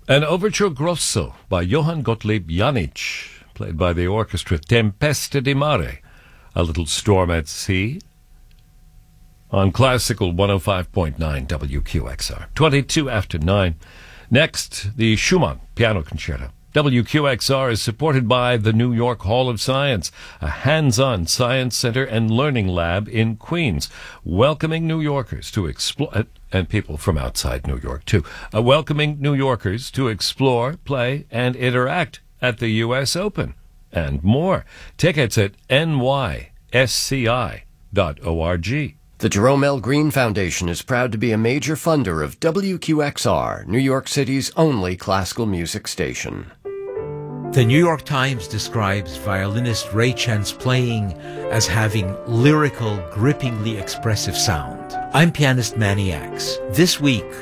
An Overture Grosso by Johann Gottlieb Janisch, played by the orchestra. Tempesta di Mare, A Little Storm at Sea, on Classical 105.9 WQXR. 22 after 9. Next, the Schumann Piano Concerto. WQXR is supported by the New York Hall of Science, a hands-on science center and learning lab in Queens, welcoming New Yorkers to explore, and people from outside New York too, welcoming New Yorkers to explore, play, and interact at the U.S. Open, and more. Tickets at nysci.org. The Jerome L. Green Foundation is proud to be a major funder of WQXR, New York City's only classical music station. The New York Times describes violinist Ray Chen's playing as having lyrical, grippingly expressive sound. I'm pianist Manny X. This week,